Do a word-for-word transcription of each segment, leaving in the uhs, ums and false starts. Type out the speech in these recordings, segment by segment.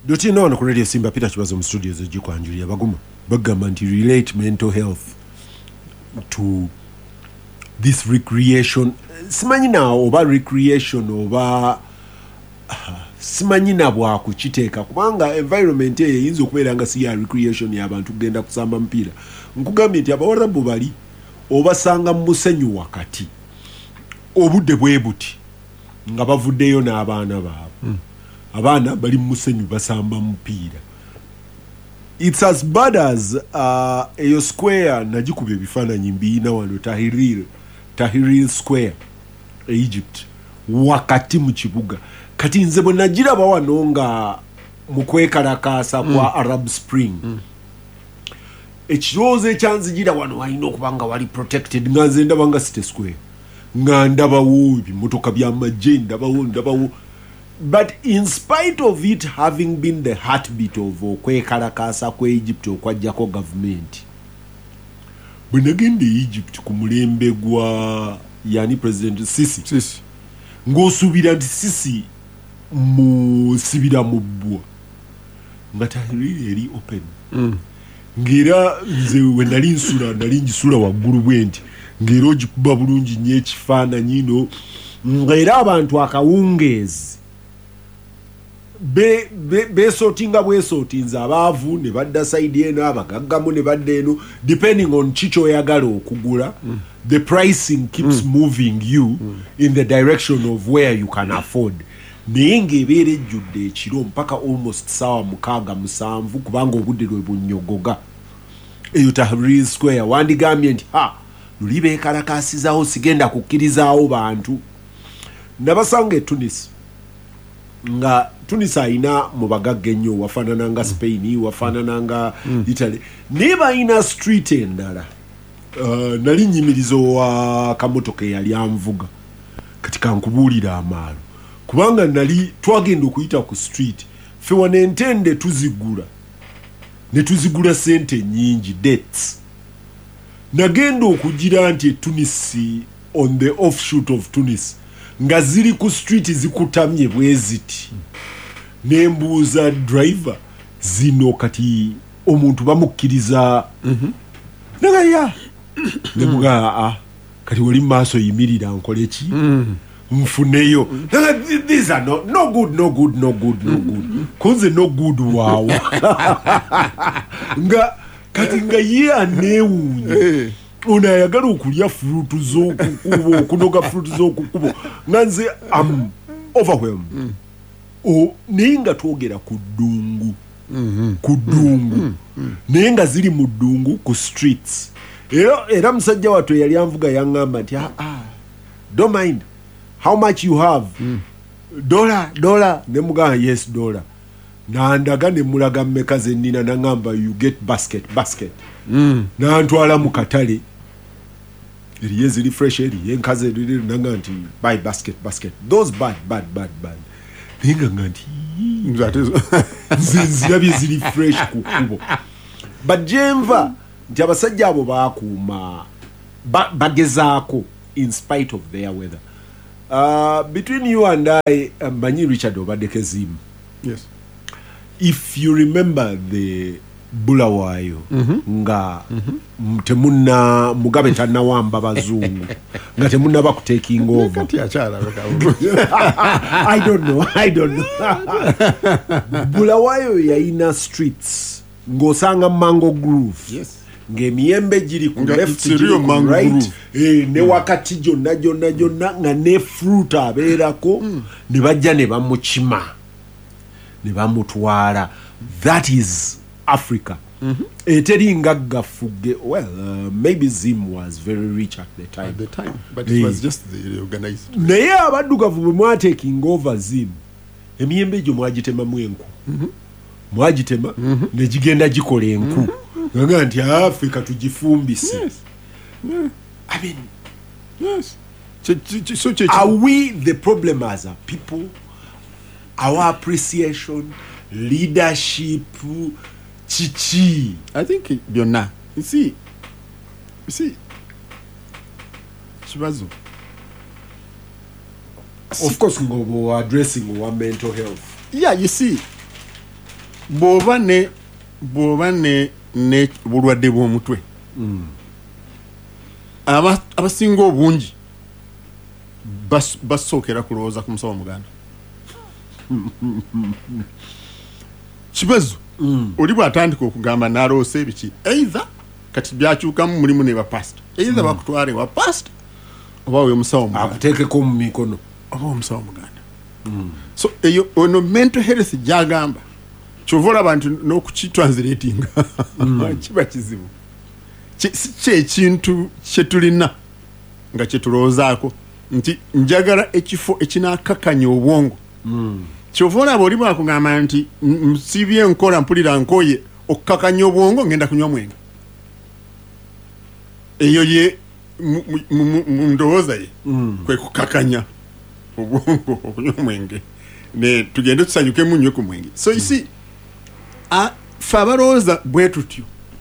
Doti no on radio Simba Peter Chibazo mu studios ejikwanjulira baguma bagamba nti relate mental health to this recreation. Simanyi na oba recreation oba simanyi na bwa kuchiteeka kubanga environment ye yinza okubeera nga si ya recreation y'abantu kugenda kusamba mpira. Nkugambye nti abawarabu bali obasanga mu musenyu wakati obudde bwe buti nga bavuddeyo n'abaana baabwe. Mm. Abana bali musenyu basamba mpira. It's as bad as uh, eyo square najikubye bifaananyi mbiina wano Tahrir Tahrir Square Egypt wakati mu kibuga kati nze bwe nagiraba wano nga mu kwekalakaasa kwa mm. Arab Spring mm. ekirowoozo ekyanzigira wano walina okuba nga wali protected nga nze ndaba nga City Square nga ndabawo ebimotoka by'amagye ndabawo ndabawo. But in spite of it having been the heartbeat of okwekalakaasa kwa Egypt okwajjako government, bwe nagenda Egypt ku mulembe gwa yani President Sisi, Sisi. ng'osuubira nti Sisi musibira mu bbwa nga Tahrir eri open mm. ng'era nze we nali nsula nali njisula waggulu bwe nti ng'era ogikuba bulungi nnyo ekifaananyi no ng'era abantu akawungeezi be be be sortinga bwe sortinza abaavu ne badda side eno abagaggamu ne badda eno depending on chicho yagala okugula mm. the pricing keeps mm. moving you mm. in the direction of where you can afford. Naye ng'ebeera ejjudde ekiro mpaka almost sawa mukaaga musanvu kubanga obudde lwe bunnyogoga eyo Tahrir Square wandigambye nti ha luli beekalakaasizaawo sigenda kukkirizaawo bantu. Nabasanga e Tunis nga Tunis ayina mu bagagga ennyo wafaanana nga Spain wafaanana nga mm. Italy naye balina street endala uh, nali nnyimirizo wa kamotoka eyali anvuga kati kankubuulira amaalo kubanga nali twagenda okuyita ku street fe wano entende tuzigula ne tuzigula sente nyingi dates nagenda okugira nti Tunis on the offshoot of Tunis nga ziri ku street zikutamye bweziti nembuuza driver zino kati omuntu bamukkiriza mm-hmm. naga ya nemuga a kati wali maaso yimirira nkole ki mm. mfuneyo naga these are no, no good no good no good no good kunze no good wow nga kati nga ye anewunye unayagala okulya fruit z'okukubo okunoga fruit z'okukubo nga nze am overwhelmed mm. o naye nga twogera ku ddungu mm-hmm. ku ddungu mm-hmm. naye nga ziri mu ddungu ku streets era era musajja wattu yali anvuga yaŋŋamba nti ah, ah, don't mind how much you have mm. dollar dollar ne mugamba yes dollar nandaga ne mulaga mmeka ze nnina naŋŋamba you get basket basket mm. nantwala mu katale eriye ziri fresh eriye enkaze eriri nanga nti buy basket basket those bad bad bad bad ninga nganti nze nzirabye ziri fresh ku kubo but jenva nti abasajja abo bakuuma bagezaako in spite of their weather. Uh, between you and I, Mbanyi um, Richard Obadekezimu. Yes. If you remember the Bulawayo, mm-hmm. nga mm-hmm. temuna Mugabe tanawamba bazungu, nga temuna baku taking over. I don't know, I don't know. Bulawayo yaina streets, ngosanga Mango Groove. Yes. Ng'emiyembe giri ku left giri ku right eh ne wakati jonna jonna jonna nga ne fruit abeerako mm. ne bajja ne bamukima ne bamutwala. That is Africa. Mm-hmm. Eteri ngagga fuge well uh, maybe Zim was very rich at the time at the time but it eh. was just the organized naye abaddugavu bwe mwateking over Zim emiyembe gyo mwagitema mu enku mm-hmm. mwagitema mm-hmm. ne gigenda gikola enku mm-hmm. Nga nti Africa tujifumbise. Yes. Yeah. I mean, yes. Ch- ch- so ch- are we the problem as a people? Our appreciation, leadership, chichi. I think Biona. You see, you see, Chibazo. Of course, we are addressing our mental health. Yeah, you see, bw'oba ne bw'oba ne ne bulwadde bw'omutwe aba abasinga obungi bas basookera kulowooza ku musawo muganda kibazo oli bw'atandika okugamba n'aloose ebiki either kati byakyukamu mulimu ne bapasita either bakutwale wa pasita oba we musawo muganda akuteekeko mu mikono oba omusawo muganda so eyo ono mental health gyagamba kyova olaba nti n'okukitranslatinga kiba kizibu si kyekintu kyetulina nga kyetulowoozaako nti njagala ekifo ekinaakakanya obwongo kyova olaba oli bwakugamba nti nsibye enkola mpulira nkoye okukakanya obwongo ngenda kunywa mwenge eyo ye mu ndowooza ye kwe kukakanya obwongo okunywa mwenge ne tugende tusanyukemu nnyo ku mwenge so you see ffe abalowooza bwe tutyo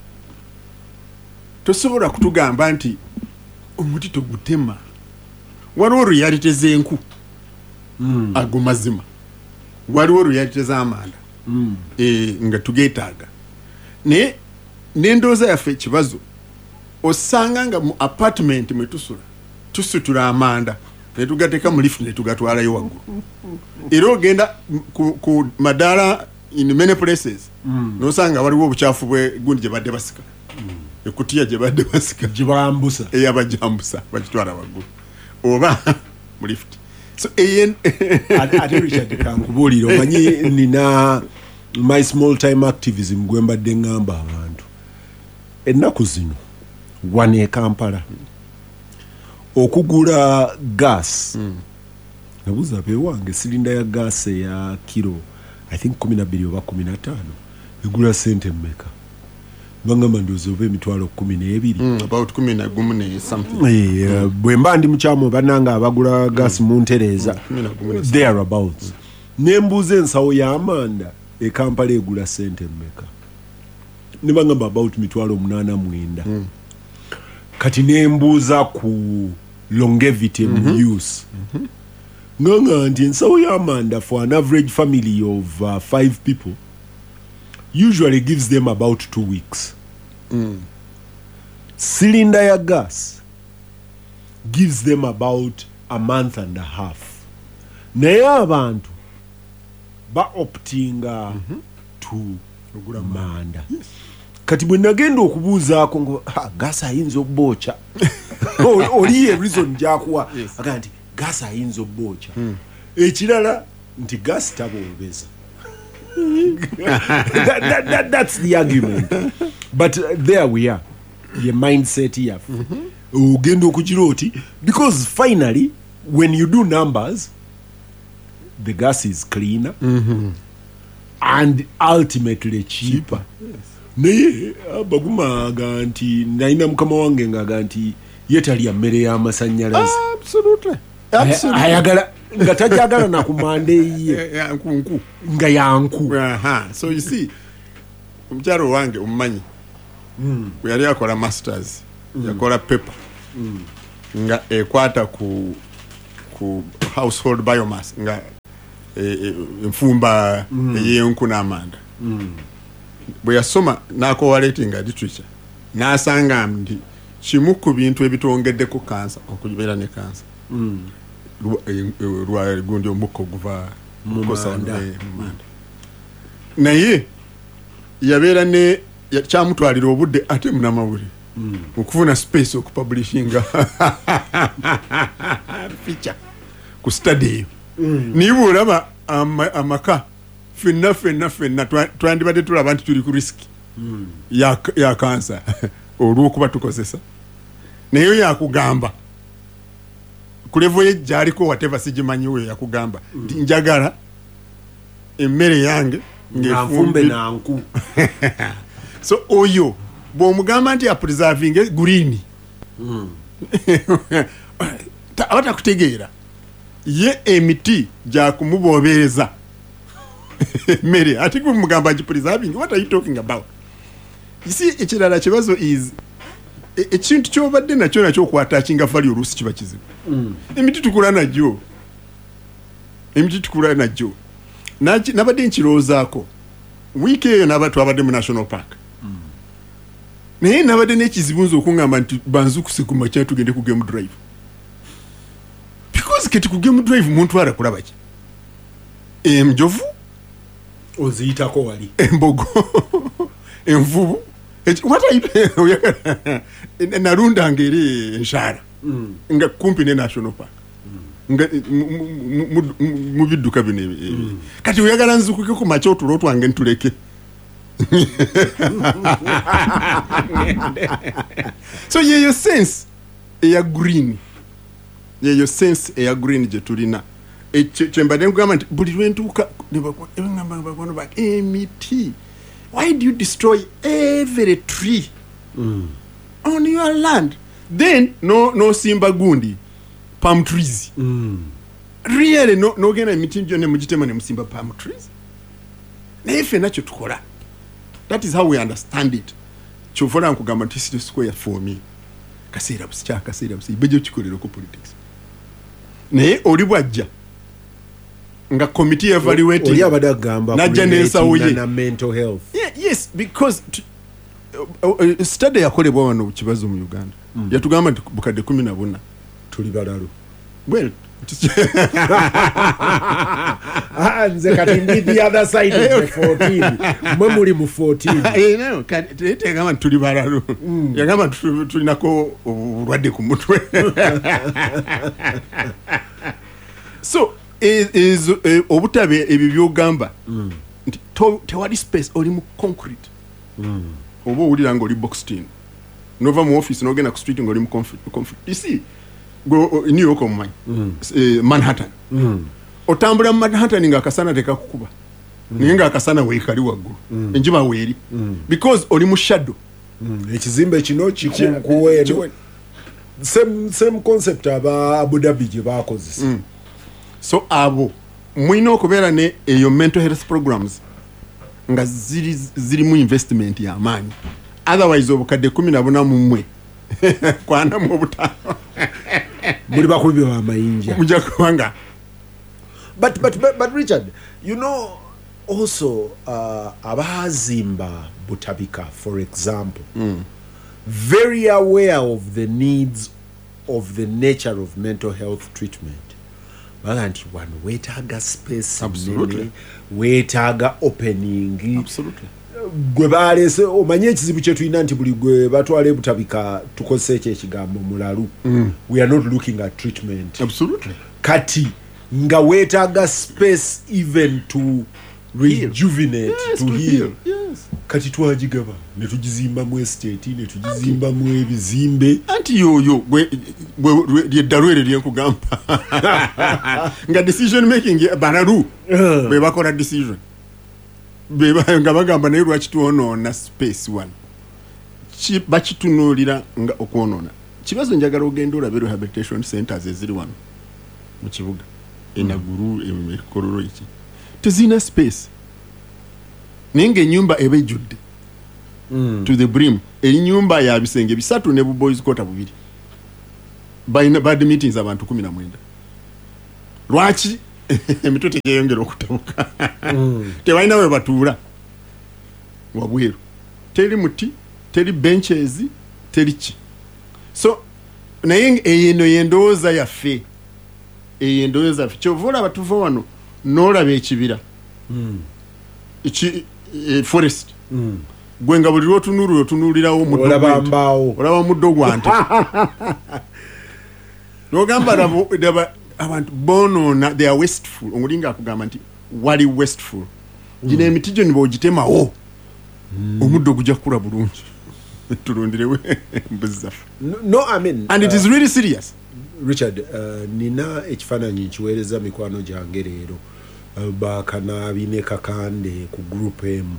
tosobola kutugamba nti omuti togutema waliwo realite z'enku ago mazima waliwo realite z'amanda nga tugeetaaga naye n'endowooza yaffe ekibazo osanga nga mu apartment mwe tusula tusitula amanda ne tugateeka mu lift ne tugatwalayo waggulu era ogenda ku madaala in many places n'osanga waliwo obukyafu bwe gundi gye badde basika ekutiya gye badde basika gibambusa eyabajambusa bakitwala waggulu oba mu lift so eyen ate Richard kankubuulira omanyi nina my small time activism gwe mbadde ngamba abantu ennaku zino wane e Kampala okugula gas nabuza bewange silinda ya gas ya kilo I think kumi na bbiri oba kumi na ttaano egula sente mmeka bangamba ndozo oba emitwalo kumi n'ebiri about kumi na gumu ne something eh bwe mba ndi mukyamo bananga abagula gas mu Ntereza there about nembuze ensawo ya amanda e Kampala egula sente mmeka ne bangamba about mitwalo munana mwenda kati nembuza ku longevity mm-hmm. use mm-hmm. nganga nti ensawo ya amanda for an average family of uh, five people usually gives them about two weeks. Mm. Cylinder ya gas gives them about a month and a half. Naye abantu ba optinga mm-hmm. to manda. Yes. Kati bwe nagenda okubuuzaako ngo gas ayinza obbocha. Oliye reason jakuwa yes. Aganti gas ayinza obbocha. Mm. Ekirala nti gas taboobeza. that, that, that, that's the argument. But uh, there we are. Your mindset here. Ugendo kujiroti because finally when you do numbers the gas is cleaner mm-hmm. and ultimately cheaper. Yes. Naye abaguma ganti naina mukama wange ngaganti yetali ya mmere ya masanyalazi. Absolutely. Absolutely. Ayagala nga tajagala na kumande ye ya nkunku nga yanku. Aha. So you see mcharo wange umanyi mm. yali yakola masters mm. yakola paper mm. nga ekwata ku ku household biomass nga e, e, mfumba mm. yenku na amanda mm. bwe yasoma nako waletinga literature nasanga ndi kimu ku bintu ebitongedde ku cancer okujibera ne cancer mm. lwa gundi omuko guva mumanda naye yabeera ne kyamutwalira obudde ate munamawuli mm. okufuna space okupublishinga feature ku study mm. niba olaba ama, amaka fenna fenna fenna twandibadde tulaba nti tuli ku risk mm. ya, ya cancer olw'okuba tukozesa naye yakugamba ku level ye jaliko whatever sijimanyiwe yakugamba mm. njagala emmere yange ngefumbe na nku so oyo bo mugamba nti ya preserving green mm. abata kutegeera ye emiti ja kumubobereza mere ati ku mugamba ji preserving what are you talking about? You see ekirala kibazo is ekintu kyobadde nakyo nakyo kwata kinga fali olusi kiba kizibu mm. emiti tukula najjo emiti tukula najjo nabadde nkirozaako wiiki eyo n'abantu abadde mu national park naye nabadde n'ekizibunza okuŋŋamba nti banzukuse ku makya tugende ku game drive because kati ku game drive muntu arakulaba ki enjovu oziyitako wali embogo envubu what are you narundanga eri enshara nga kumpi ne national park nga mu bidduka bino kati oyagala nzukuke ku makya otulo twange ntuleke so yeyo sense eya green yeyo sense eya green je tulina kyembadde nkugamba nti buli lwentuuka nebagamba bak emiti why do you destroy every tree mm. on your land then no no simba gundi palm trees mm. really no no gena emiti njo ne mugitema ne musimba palm trees naye ffe nakyo tukola. That is how we understand it. Chofola nkugamba nti city square for me kaseera busicha kaseera busi bejo kikolero ko politics naye oli bwajja nga committee evaluating oli abadagamba najja n'ensawo na mental health. Yeah, yes because uh, uh, study yakolebwa wano kibazo mu Uganda mm. yatugamba nti bukadde kumi na buna tuli balalo well ah nze kati ndi the other side of the fourteen mwe muri mu fourteen eh no kati tegamba tuli balalo yagamba tulinako obulwadde ku mutwe so is is obutabe ebibyo gamba nti tewali space oli mu concrete obo ulira ngo oli boxed in nova mu office no gena ku street ngo oli mu conflict you see go New York omany mm. eh, Manhattan mm. otambula mu Manhattan nga akasana tekakukuba mm. ninga akasana weekali waggulu mm. enjiba weeri mm. because oli mu shadow mm. ekizimbe kino kikunkuwe same same concept aba Abu Dhabi je bakozesa mm. so abo mwino okubeera ne eyo mental health programs nga ziri ziri mu investment ya maanyi otherwise obukadde kumi na buna mu mmwe kwana mu butano muri bakubi ba mayinja mujja kwanga but, but but but Richard you know also uh, abazimba Butabika for example mm. very aware of the needs of the nature of mental health treatment balanti one wetaga space absolutely wetaga opening absolutely gwe balese omanye ekizibu kye tulina nti buli gwe batwale Butabika tukose ekyo ekigambo mulalu mm. we are not looking at treatment absolutely kati nga wetaga space even to rejuvenate yes, to, to heal, heal. Yes. kati twagigaba ne tugizimba mu estate ne tugizimba mu ebizimbe anti yoyo gwe gwe darwere lye kugamba nga decision making banaru uh. be bakola decision beba nga bagamba naye lwaki tuonoona space one ki bakitunulira nga okwonoona kibazo njagala ogenda olabe rehabilitation centers eziri wano mu kibuga enaguru emekororo iki tezina space ninge nyumba ebejjudde mm. to the brim eri nyumba ya bisenge bisatu ne boys quarter bubiri by bad meetings abantu kumi na mwenda lwaki emitote yeyongera okutabuka mm. tebalina we batuula wabweru teri muti teri benches teri ki so naye eyeno yendooza yaffe eyendooza yaffe kyovula batuva wano n'olaba ekibira mm. Ichi, e, forest mm. gwenga buli lwotunulu otunulirawo muddo olaba mbaawo olaba muddo gwante nogamba nabo daba abantu bonoona they are wasteful omulinga akugamba nti wali wasteful gina mm. emiti gyo nibo ogitemawo mm. omuddo gujja kukula bulungi tulondirewe mbuzafu no, no I mean and uh, it is really serious Richard uh, nina ekifaananyi nkiweereza mikwano gyange leero bakanabi ne kakande ku group emu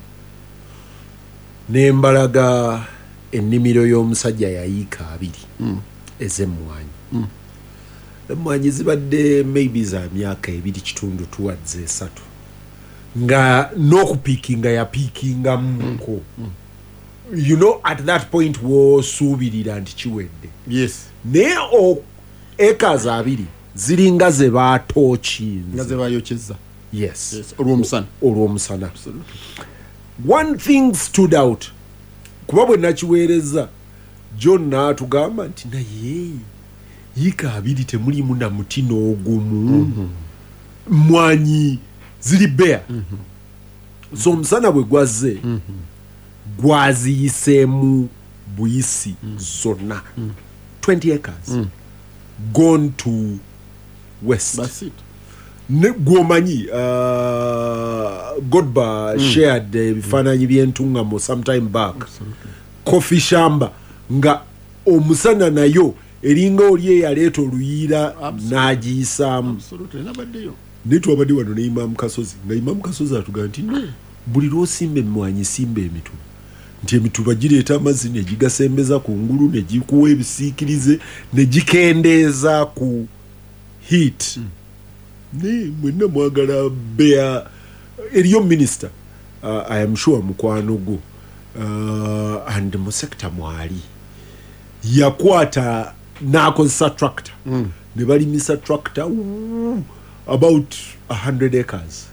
nembalaga ennimiro y'omusajja yayiika abiri mm. ez'emmwanyi mm. emmwanyi zibadde maybe za myaka ebiri kitundu tuwadde esatu nga n'okupiikinga yapiikingamuko mm. you know at that point woosuubirira nti kiwedde yes naye acres abiri ziringa ze baatookinze nga ze bayokyezza yes yes olw'omusana olw'omusana one thing stood out kuba bwe nakiweereza John n'atugamba nti naye yiika abiri temulimu na muti n'ogumu mm-hmm. mwanyi ziri bea mm-hmm. so omusana bwe gwazze mm-hmm. gwaziyiseemu buyisi mm-hmm. zonna mm-hmm. twenty acres mm-hmm. gone to west. That's it. Gwomanyi uh, Godba mm. shared ebifaananyi uh, by'entungamo sometime back. Absolutely. Coffee shamba nga omusana nayo eringa oli eyaleeta oluyiira n'agiyisaamu. Absolutely. Nabaddeyo. Netwabadde wano ne Imam Kasozi nga Imam Kasozi atuga nti no buli lw'osimba emmwanyi simba emituba nti emituba gireeta amazzi ne gigasembeza ku ngulu ne gikuwa ebisiikirize ne gikendeeza ku heat. Mm. Ne mwenna mwagala bea eriyo minister uh, I am sure mukwano go uh, and mu sector mwali yakwata n'akozesa tractor mm. ne balimisa tractor uh, about a hundred acres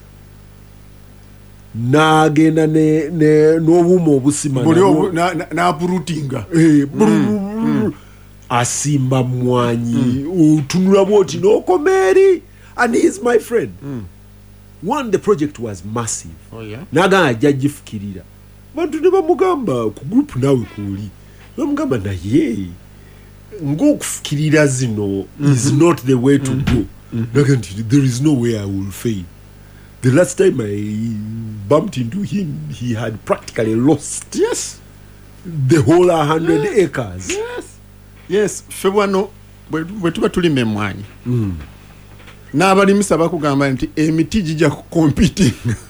n'agenda ne n'obuuma obusima n'apurutinga eh, mm. asimba mwanyi mm. utunula bwoti n'okomeeri. And he is my friend. Mm. One, the project was massive. Oh, yeah? Naga ajajifukirira. Bantu ne bamugamba ku group nawe kuli. Bamugamba na ye. Ngo kufukirira zino mm-hmm. is not the way to mm-hmm. go. Mm-hmm. Naga there is no way I will fail. The last time I bumped into him, he had practically lost. Yes. The whole one hundred yes. acres. Yes. Yes. Febwano bwe tuba tuli memwanyi. Mm. N'abalimisa bakugamba nti emiti gijja kukompiting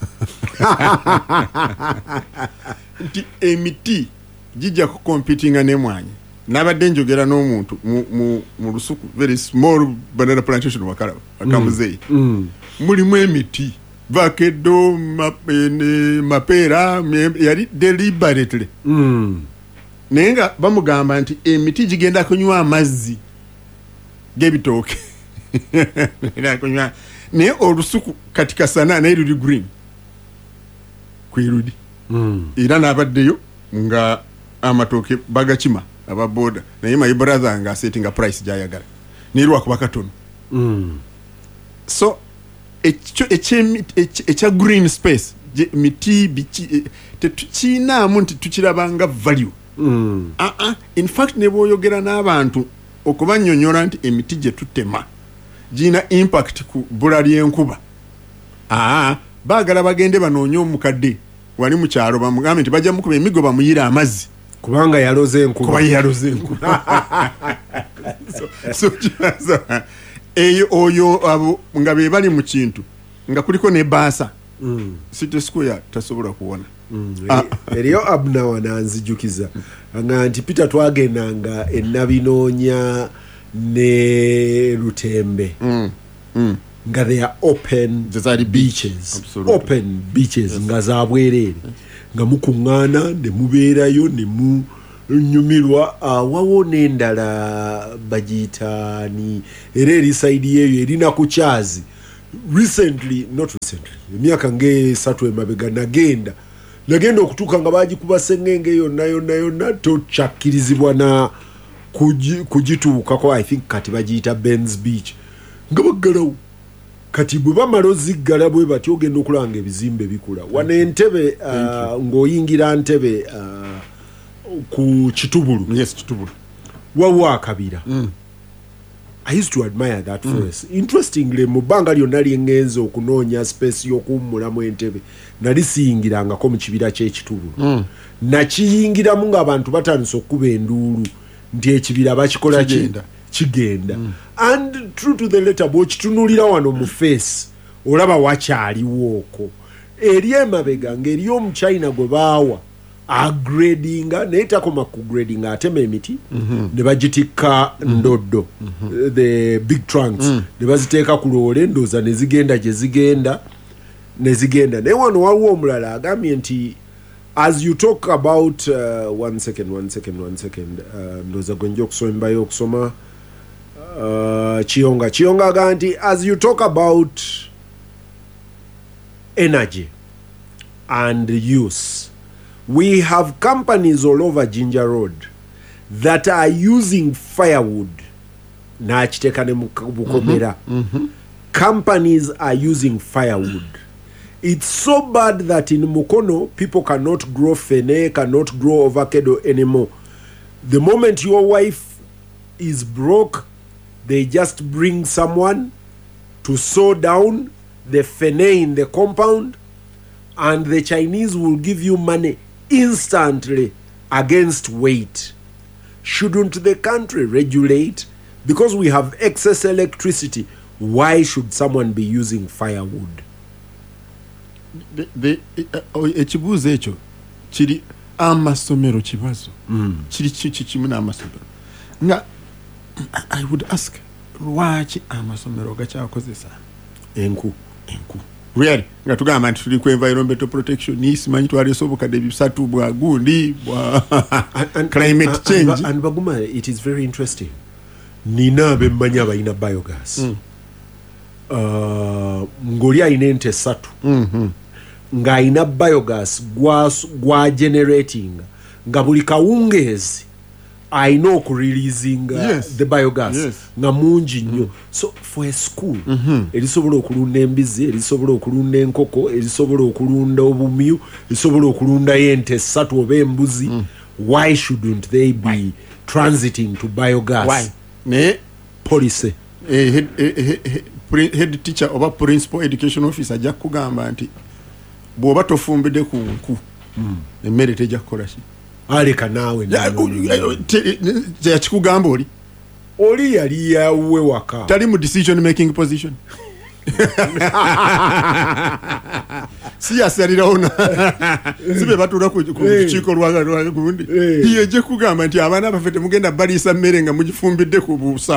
nti emiti gijja kukompitinga n'emwanyi. N'abadde njogera n'omuntu mu, mu, mu lusuku very small banana plantation wakalaba akamuzeyi mm. mm. mulimu emiti vakedo mapene mapeera yali deliberately mm. naye nga bamugamba nti emiti gigenda kunywa amazzi g'ebitooke naye olusuku kati kasana naye luli green kwirudi mm. era n'abaddeyo nga amatooke bagakima ababoda naye my brother nga setting a price gyayagala nirwa kuba katono mm. so ekyo ekya green space miti bichi tetukinaamu nti tukirabanga value mm. uh -uh. In fact ne boyogera n'abantu okubanyonyola nti emiti gye tutema gina impact ku bbula ly'enkuba. Ah, baagala bagende banoonye omukadde wali mu kyalo bamugambe nti bajja mukuba emigo bamuyira amazzi kubanga yaloze enkuba. Kuba yaloze enkuba. so so kibaza eyo oyo abo nga be bali mu kintu nga kuliko ne baasa mm. City Square tasobola kuwona. Mm. Ah. Eriyo abna wananzijukiza nga nti Peter twagendanga ennabinoonya ne Lutembe mm. Mm. nga they are open beaches, beaches. Absolutely. Open beaches yes. nga za bwerere yes. nga mukuŋŋaana ne mubeerayo ne mu nyumirwa uh, wawo n'endala bagiyita ni era eri side yeyo erina ku kyazi recently not recently emyaka ng'esatu emabega nagenda nagenda okutuuka nga bagikuba sengenge yonna yonna yonna tokyakkirizibwa na kugituukako. I think kati bagiyita Ben's Beach nga baggalawo kati bwe bamala oziggala bwe bati ogenda okulanga ebizimbe bikula wano Entebbe uh, ng'oyingira Entebbe uh, ku Kitubulu. Yes, Kitubulu wawo akabira mm. I used to admire that forest. Mm. Interestingly, mu bbanga lyonna lye ngenze okunoonya space y'okuwummulamu Entebbe nali siyingirangako mu kibira ky'Ekitubulu. Mm. Nakiyingiramu ng'abantu batandise okkuba enduulu nti ekibira bakikola kigenda. Kigenda. Mm. And true to the letter, bw'okitunulira wano mu face olaba wakyaliwo okwo. Eri emabega ng'eriyo omuchina gwe baawa agradinga naye takoma ku grading atema emiti mm-hmm. ne bagitikka ndoddo mm-hmm. the big trunks mm. ne baziteeka ku loole ndooza ne zigenda gye zigenda ne zigenda naye wano waliwo omulala agambye nti as you talk about uh, one second one second one second uh, ndooza gwe nja okusombayo okusoma uh, Kiyonga Kiyonga agamba nti as you talk about energy and use. We have companies all over Ginger Road that are using firewood. Nachiteka ne Bukomera. Companies are using firewood. It's so bad that in Mukono, people cannot grow fene, cannot grow avocado anymore. The moment your wife is broke, they just bring someone to saw down the fene in the compound, and the Chinese will give you money instantly against weight. Shouldn't the country regulate? Because we have excess electricity, why should someone be using firewood? The, the, uh, ekibuuzo ekyo kiri amasomero kibazo kiri kiki kimu n'amasomero nga I would ask lwaki amasomero gakyakozesa enku enku really nga tugamba nti tuli ku environmental protection simanyi twaleese obukadde bisatu bwa gundi bwa climate change and, and Baguma, it is very interesting. Nina bemmanyi abalina biogas mm. uh, ng'oli alina ente esatu mm-hmm. ng'alina biogas gwa, gwa generating nga buli kawungeezi alina okureleasing yes. the biogas yes. nga mungi nnyo mm. So for a school mm-hmm. erisobola okulunda embizi, erisobola okulunda enkoko, erisobola okulunda obumyu, erisobola okulunda ente esatu oba embuzi mm. why shouldn't they be why? transiting to biogas? Why? Ne policy eh, head, eh, eh, head teacher oba principal education officer ajja kugamba nti bw'oba tofumbidde ku nku mm. emmere tejja kukola ki aleka naawe yakikugamba oli oli yali yawe waka tali mu decision making position si yasalirawo sibe batuula ku lukiiko lwa gundi yeje kugamba nti abaana baffe temugenda baliisa mmere nga mugifumbidde ku buusa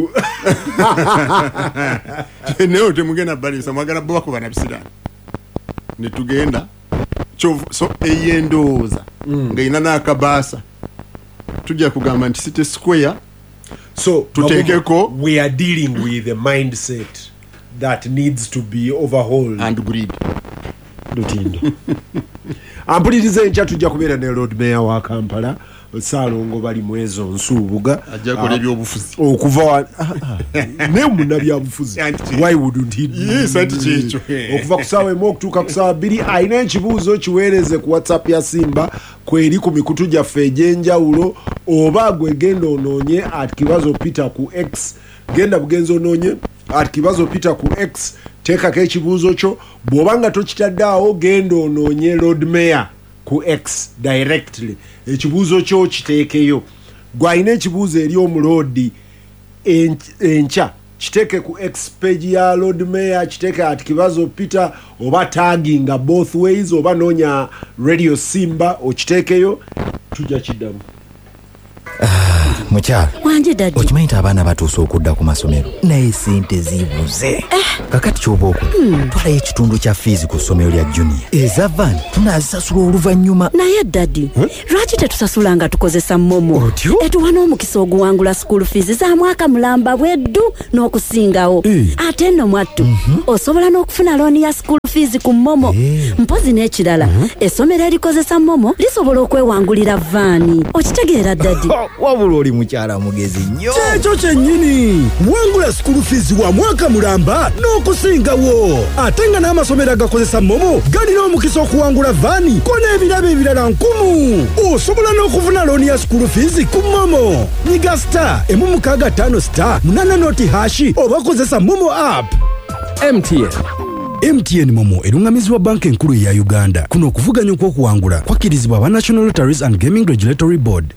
neyo temugenda baliisa mwagala bakuba na bisiraani ne tugenda so eyendooza nga ina n'akabaasa tujja kugamba nti city square so tuteekeko we are dealing with a mindset that needs to be overhauled and greed lutindo ampuliriza enkya tujja kubeera ne road mayor wa Kampala Saalongo bali mwezo nsubuga ajja kola ebyobufuzi okuva ne munnabyabufuzi why wouldn't he yes ati chicho okuva kusawe mo kutuka kusawa biri aina ekibuuzo kiweereze ku WhatsApp ya Simba kweri ku mikutu gyaffe egyenjawulo oba gwe genda onoonye at kibazo Peter ku X genda bugenzo onoonye at kibazo Peter ku X teekako ekibuuzo kyo bw'obanga tokitaddaawo genda onoonye road mayor ku X directly ekibuuzo kyo kiteekeyo gwalina ekibuuzo eri omuloodi enkya kiteeke ku X page ya road mayor kiteeke at kibazo Peter oba tagging both ways oba noonya radio Simba okiteekeyo tujja kiddamu. Mukyala wanje dadi okimanyi abaana batuuse okudda ku masomero naye sente zibuze eh. kakati kyoba okola hmm. twalayo ekitundu kya fiizi ku ssomero lya junior eza van tunaazisasula oluvannyuma naye dadi huh? lwaki tetusasula nga tukozesa momo etuwa n'omukisa oguwangula school fees za mwaka mulamba bweddu n'okusingawo eh. ate nno mwattu mm-hmm. osobola n'okufuna looni ya school fees ku momo eh. mpozi n'ekirala mm-hmm. essomero erikozesa momo lisobola okwewangulira vaani okitegeera dadi wabula oli mukyala mugezi nnyo kyekyo kyennyini wangula school fees wa mwaka mulamba n'okusingawo ate nga n'amasomero agakozesa momo galina omukisa okuwangula vaani ko n'ebirabo ebirala nkumu osobola n'okufuna looni ya school fees ku momo nyiga star emu mukaaga ttaano star munaana noti hashi oba kozesa momo app. M T N M T N momo erungamizibwa banka enkulu eya Uganda. Kuno okuvuganya okw'okuwangula kwakkirizibwa aba National Lotteries and Gaming Regulatory Board.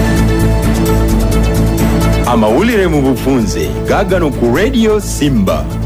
Amawulire mu bufunze gaagano ku Radio Simba.